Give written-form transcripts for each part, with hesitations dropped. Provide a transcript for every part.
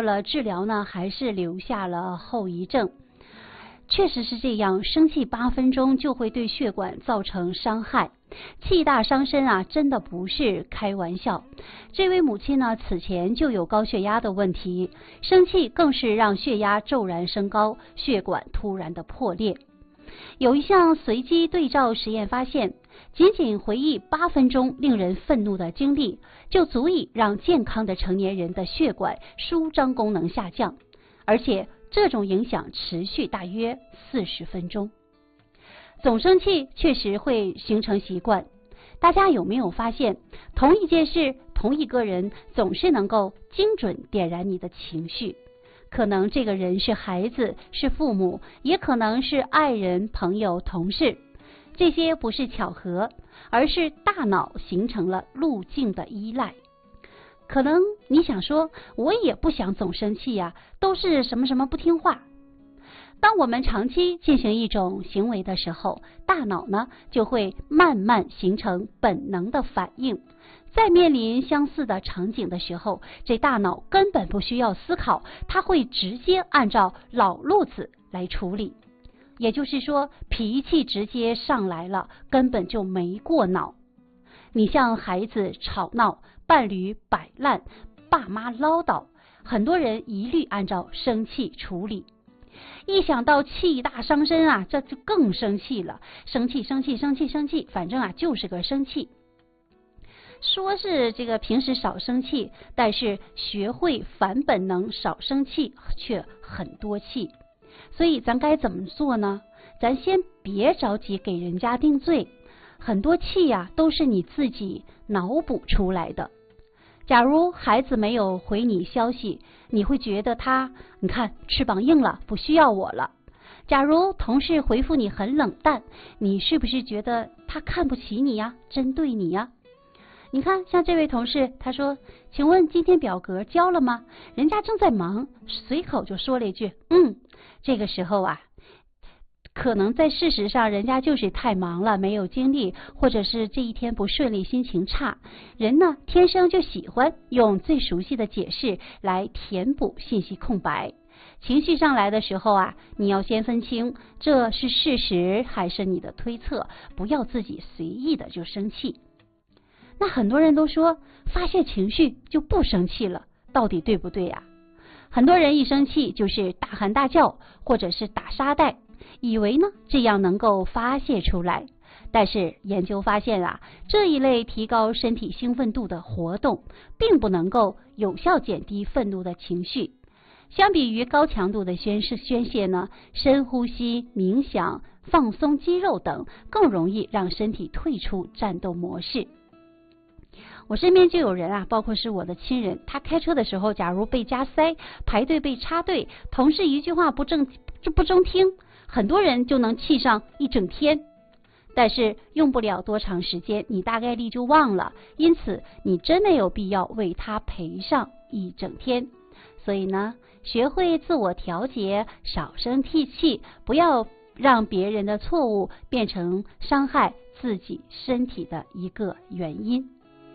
了治疗呢，还是留下了后遗症。确实是这样，生气8分钟就会对血管造成伤害，气大伤身啊，真的不是开玩笑。这位母亲呢，此前就有高血压的问题，生气更是让血压骤然升高，血管突然的破裂。有一项随机对照实验发现，仅仅回忆8分钟令人愤怒的经历，就足以让健康的成年人的血管舒张功能下降，而且这种影响持续大约40分钟。总生气确实会形成习惯，大家有没有发现，同一件事、同一个人总是能够精准点燃你的情绪？可能这个人是孩子，是父母，也可能是爱人、朋友、同事。这些不是巧合，而是大脑形成了路径的依赖。可能你想说，我也不想总生气呀，都是什么什么不听话。当我们长期进行一种行为的时候，大脑呢就会慢慢形成本能的反应。在面临相似的场景的时候，这大脑根本不需要思考，它会直接按照老路子来处理。也就是说，脾气直接上来了，根本就没过脑。你像孩子吵闹，伴侣摆烂，爸妈唠叨，很多人一律按照生气处理。一想到气大伤身啊，这就更生气了，生气，反正啊就是个生气。说是这个平时少生气，但是学会反本能少生气却很多气。所以咱该怎么做呢？咱先别着急给人家定罪，很多气呀都是你自己脑补出来的。假如孩子没有回你消息，你会觉得他，你看翅膀硬了，不需要我了。假如同事回复你很冷淡，你是不是觉得他看不起你呀，针对你呀？你看像这位同事，他说，请问今天表格交了吗？人家正在忙，随口就说了一句这个时候啊，可能在事实上人家就是太忙了，没有精力，或者是这一天不顺利，心情差。人呢天生就喜欢用最熟悉的解释来填补信息空白。情绪上来的时候啊，你要先分清这是事实还是你的推测，不要自己随意的就生气。那很多人都说发泄情绪就不生气了，到底对不对呀？很多人一生气就是大喊大叫，或者是打沙袋，以为呢这样能够发泄出来。但是研究发现啊，这一类提高身体兴奋度的活动，并不能够有效减低愤怒的情绪。相比于高强度的宣泄呢，深呼吸、冥想、放松肌肉等，更容易让身体退出战斗模式。我身边就有人啊，包括是我的亲人，他开车的时候，假如被加塞，排队被插队，同事一句话不中听，很多人就能气上一整天。但是用不了多长时间，你大概率就忘了，因此你真的有必要为他赔上一整天。所以呢，学会自我调节，少生气，不要让别人的错误变成伤害自己身体的一个原因。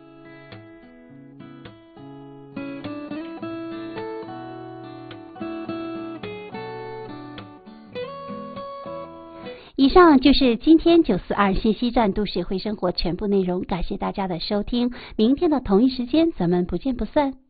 以上就是今天942信息站都市会生活全部内容，感谢大家的收听，明天的同一时间咱们不见不散。